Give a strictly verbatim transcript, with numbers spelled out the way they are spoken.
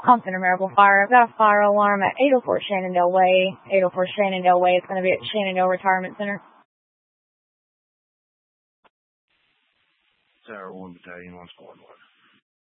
Compton Miracle Fire. I've got a fire alarm at eight oh four Shenandoah Way. eight oh four Shenandoah Way. It's going to be at Shenandoah Retirement Center. Tower one Battalion, one Squad one.